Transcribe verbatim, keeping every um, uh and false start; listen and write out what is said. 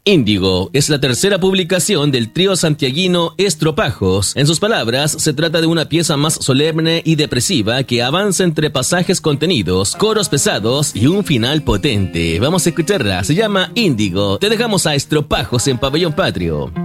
Índigo es la tercera publicación del trío santiaguino Estropajos. En sus palabras, se trata de una pieza más solemne y depresiva que avanza entre pasajes contenidos, coros pesados y un final potente. Vamos a escucharla, se llama Índigo. Te dejamos a Estropajos en Pabellón Patrio.